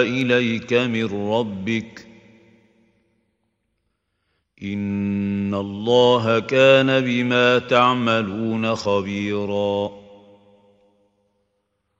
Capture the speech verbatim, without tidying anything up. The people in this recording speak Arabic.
إليك من ربك إن الله كان بما تعملون خبيراً